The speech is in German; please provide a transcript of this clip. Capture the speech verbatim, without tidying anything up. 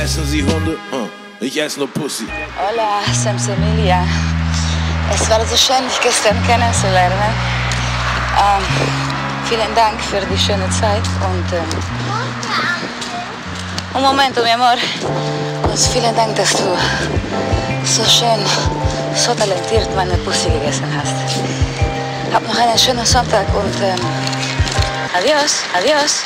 Essen Sie Hunde? Ich esse nur Pussy. Hola, Semsemilia. Es war so schön, dich gestern kennenzulernen. Ähm, vielen Dank für die schöne Zeit und ähm, un momento, mi amor. Und vielen Dank, dass du so schön, so talentiert meine Pussy gegessen hast. Hab noch einen schönen Sonntag und ähm, adios, adios.